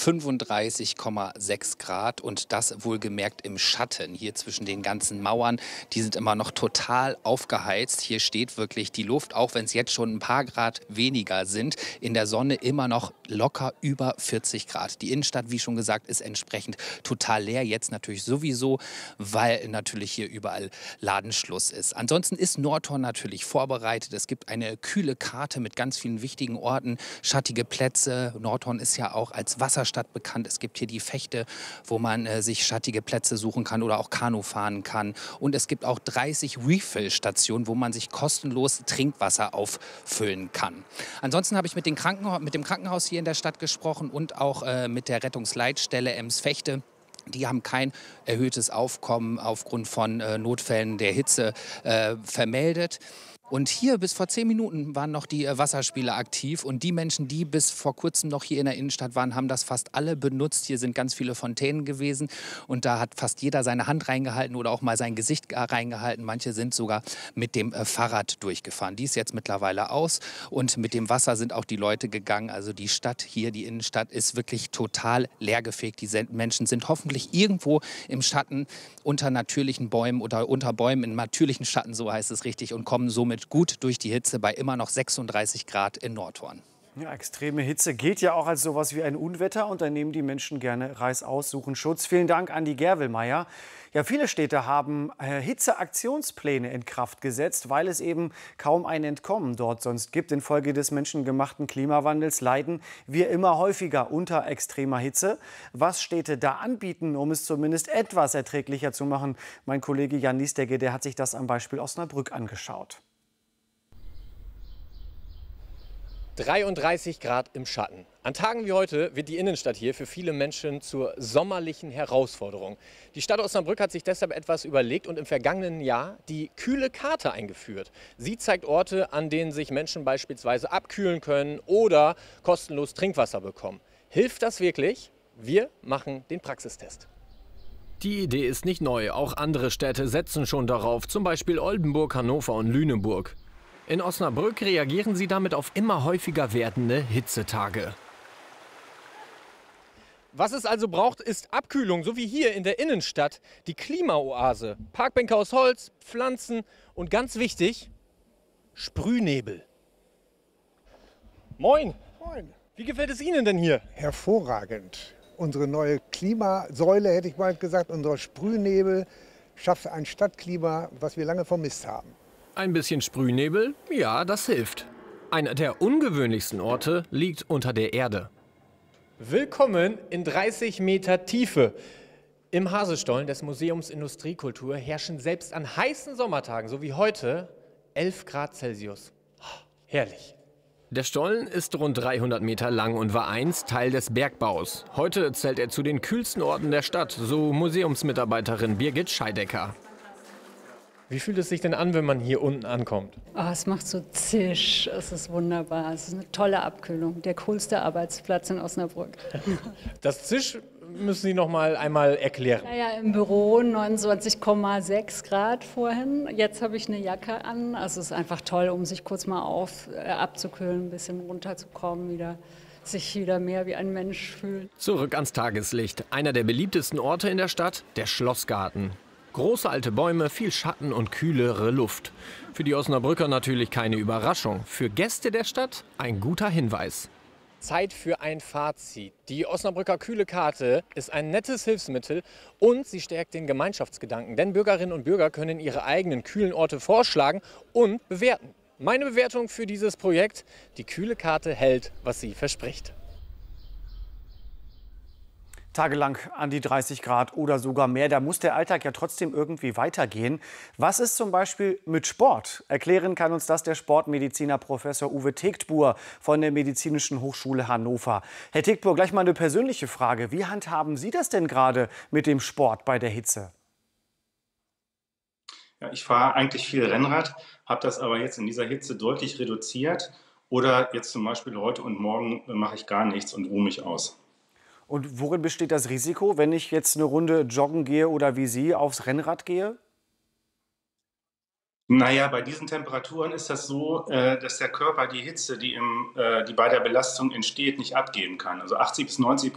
35,6 Grad und das wohlgemerkt im Schatten. Hier zwischen den ganzen Mauern, die sind immer noch total aufgeheizt. Hier steht wirklich die Luft, auch wenn es jetzt schon ein paar Grad weniger sind, in der Sonne immer noch locker über 40 Grad. Die Innenstadt, wie schon gesagt, ist entsprechend total leer. Jetzt natürlich sowieso, weil natürlich hier überall Ladenschluss ist. Ansonsten ist Nordhorn natürlich vorbereitet. Es gibt eine kühle Karte mit ganz vielen wichtigen Orten, schattige Plätze. Nordhorn ist ja auch als Wasserstadt bekannt. Es gibt hier die Fechte, wo man sich schattige Plätze suchen kann oder auch Kanu fahren kann. Und es gibt auch 30 Refill-Stationen, wo man sich kostenlos Trinkwasser auffüllen kann. Ansonsten habe ich mit dem Krankenhaus hier in der Stadt gesprochen und auch mit der Rettungsleitstelle Ems-Fechte. Die haben kein erhöhtes Aufkommen aufgrund von Notfällen der Hitze vermeldet. Und hier bis vor 10 Minuten waren noch die Wasserspiele aktiv. Und die Menschen, die bis vor kurzem noch hier in der Innenstadt waren, haben das fast alle benutzt. Hier sind ganz viele Fontänen gewesen. Und da hat fast jeder seine Hand reingehalten oder auch mal sein Gesicht reingehalten. Manche sind sogar mit dem Fahrrad durchgefahren. Die ist jetzt mittlerweile aus. Und mit dem Wasser sind auch die Leute gegangen. Also die Stadt hier, die Innenstadt, ist wirklich total leergefegt. Die Menschen sind hoffentlich irgendwo im Schatten unter natürlichen Bäumen oder unter Bäumen in natürlichen Schatten, so heißt es richtig, und kommen somit gut durch die Hitze bei immer noch 36 Grad in Nordhorn. Ja, extreme Hitze gilt ja auch als sowas wie ein Unwetter und da nehmen die Menschen gerne reißaus, suchen Schutz. Vielen Dank, Andi Gerwelmeier. Ja, viele Städte haben Hitzeaktionspläne in Kraft gesetzt, weil es eben kaum ein Entkommen dort sonst gibt. Infolge des menschengemachten Klimawandels leiden wir immer häufiger unter extremer Hitze. Was Städte da anbieten, um es zumindest etwas erträglicher zu machen? Mein Kollege Jan Niesdegge, der hat sich das am Beispiel Osnabrück angeschaut. 33 Grad im Schatten. An Tagen wie heute wird die Innenstadt hier für viele Menschen zur sommerlichen Herausforderung. Die Stadt Osnabrück hat sich deshalb etwas überlegt und im vergangenen Jahr die kühle Karte eingeführt. Sie zeigt Orte, an denen sich Menschen beispielsweise abkühlen können oder kostenlos Trinkwasser bekommen. Hilft das wirklich? Wir machen den Praxistest. Die Idee ist nicht neu. Auch andere Städte setzen schon darauf, zum Beispiel Oldenburg, Hannover und Lüneburg. In Osnabrück reagieren sie damit auf immer häufiger werdende Hitzetage. Was es also braucht, ist Abkühlung, so wie hier in der Innenstadt. Die Klimaoase. Parkbänke aus Holz, Pflanzen und ganz wichtig, Sprühnebel. Moin. Moin. Wie gefällt es Ihnen denn hier? Hervorragend. Unsere neue Klimasäule, hätte ich mal gesagt, unser Sprühnebel schafft ein Stadtklima, was wir lange vermisst haben. Ein bisschen Sprühnebel? Ja, das hilft. Einer der ungewöhnlichsten Orte liegt unter der Erde. Willkommen in 30 Meter Tiefe. Im Hasestollen des Museums Industriekultur herrschen selbst an heißen Sommertagen, so wie heute, 11 Grad Celsius. Herrlich. Der Stollen ist rund 300 Meter lang und war einst Teil des Bergbaus. Heute zählt er zu den kühlsten Orten der Stadt, so Museumsmitarbeiterin Birgit Scheidecker. Wie fühlt es sich denn an, wenn man hier unten ankommt? Oh, es macht so zisch, es ist wunderbar, es ist eine tolle Abkühlung, der coolste Arbeitsplatz in Osnabrück. Das Zisch müssen Sie noch einmal erklären. Ja, im Büro 29,6 Grad vorhin, jetzt habe ich eine Jacke an, also es ist einfach toll, um sich kurz mal abzukühlen, ein bisschen runterzukommen, sich wieder mehr wie ein Mensch fühlt. Zurück ans Tageslicht. Einer der beliebtesten Orte in der Stadt, der Schlossgarten. Große alte Bäume, viel Schatten und kühlere Luft. Für die Osnabrücker natürlich keine Überraschung. Für Gäste der Stadt ein guter Hinweis. Zeit für ein Fazit. Die Osnabrücker kühle Karte ist ein nettes Hilfsmittel und sie stärkt den Gemeinschaftsgedanken. Denn Bürgerinnen und Bürger können ihre eigenen kühlen Orte vorschlagen und bewerten. Meine Bewertung für dieses Projekt: die kühle Karte hält, was sie verspricht. Tagelang an die 30 Grad oder sogar mehr. Da muss der Alltag ja trotzdem irgendwie weitergehen. Was ist zum Beispiel mit Sport? Erklären kann uns das der Sportmediziner Professor Uwe Tegtbuhr von der Medizinischen Hochschule Hannover. Herr Tegtbuhr, gleich mal eine persönliche Frage. Wie handhaben Sie das denn gerade mit dem Sport bei der Hitze? Ja, ich fahre eigentlich viel Rennrad, habe das aber jetzt in dieser Hitze deutlich reduziert. Oder jetzt zum Beispiel heute und morgen mache ich gar nichts und ruhe mich aus. Und worin besteht das Risiko, wenn ich jetzt eine Runde joggen gehe oder wie Sie aufs Rennrad gehe? Naja, bei diesen Temperaturen ist das so, dass der Körper die Hitze, die bei der Belastung entsteht, nicht abgeben kann. Also 80 bis 90%